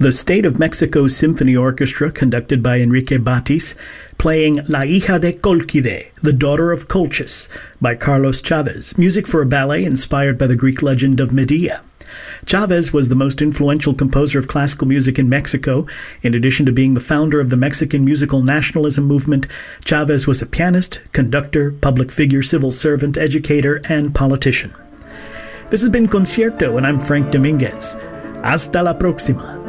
The State of Mexico Symphony Orchestra, conducted by Enrique Batis, playing La hija de Colquide, The Daughter of Colchis, by Carlos Chavez, music for a ballet inspired by the Greek legend of Medea. Chavez was the most influential composer of classical music in Mexico. In addition to being the founder of the Mexican musical nationalism movement, Chavez was a pianist, conductor, public figure, civil servant, educator, and politician. This has been Concierto, and I'm Frank Dominguez. Hasta la próxima.